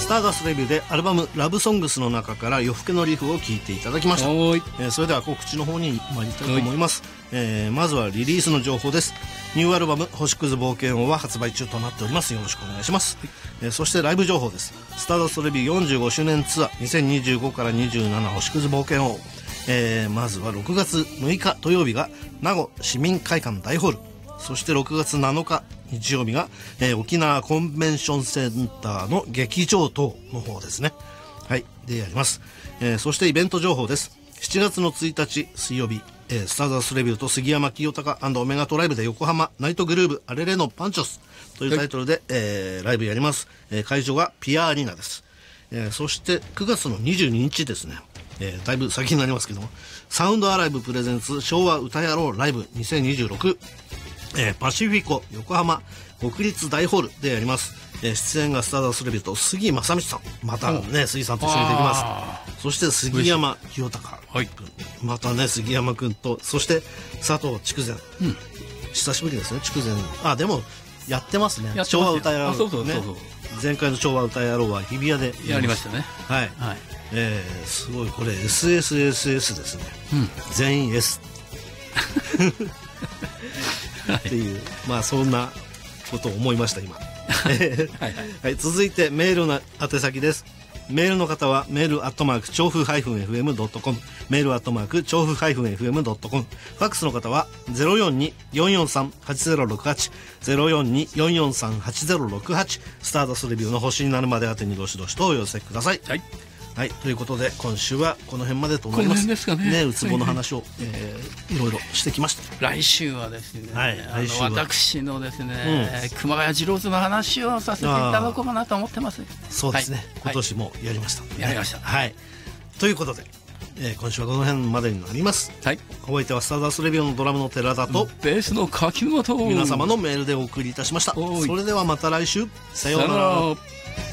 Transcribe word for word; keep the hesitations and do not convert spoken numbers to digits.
スターダストレビューでアルバムラブソングスの中から夜更けのリフを聴いていただきました。 はい、 えー、それでは告知の方に参りたいと思います。えー、まずはリリースの情報です。ニューアルバム星屑冒険王は発売中となっております。よろしくお願いします。はい、えー、そしてライブ情報です。スターダストレビューよんじゅうごしゅうねんツアーにせんにじゅうごからにじゅうなな星屑冒険王、えー、まずはろくがつむいか土曜日が名護市民会館大ホール、そしてろくがつなのか日曜日が、えー、沖縄コンベンションセンターの劇場等の方ですね。はいでやります。えー、そしてイベント情報です。しちがつのついたち水曜日、えー、スターダストレビューと杉山清隆&オメガトライブで横浜ナイトグルーブアレレのパンチョスというタイトルで、はい、えー、ライブやります。えー、会場はピアアリーナです。えー、そしてくがつのにじゅうににちですね、えー、だいぶ先になりますけども、サウンドアライブプレゼンツ昭和歌やろうライブにせんにじゅうろく、えー、パシフィコ横浜国立大ホールでやります。えー、出演がスターダストレビューと杉正道さん、またね杉さんと一緒にできます。そして杉山清隆君、はい、またね杉山君と、そして佐藤筑前、うん、久しぶりですね筑前。あでもやってますね、昭和歌やろう。そうそうそうそう、前回の昭和歌やろうは日比谷でやりましたね。はい、はい、 えー、すごいこれ エスエスエスエス ですね、うん、全員 S っていう、まあそんなことを思いました今。はいはい、はい、続いてメールの宛先です。メールの方はメールアットマーク調布 ハイフンエフエムドットコム、 メールアットマーク調布 ハイフンエフエムドットコム、 ファックスの方は ゼロよんに よんよんさん はちゼロろくはち ゼロよんに よんよんさん はちゼロろくはち、スターダストレビューの星になるまで宛てにどしどしとお寄せください。はい、はい、ということで今週はこの辺までと思います。 この辺ですかね。 ね、うつぼの話を、はいはい、えー、いろいろしてきました。 来週はですね、はい、 来週は私のですね、うん、熊谷次郎図の話をさせていただこうかなと思ってます。 そうですね、はい、今年もやりました、ね、 やりました、 はい、ということで、えー、今週はこの辺までになります。はい、お相手はスターダストレビューのドラムの寺田とベースの柿本、 皆様のメールでお送りいたしました。それではまた来週、さようなら。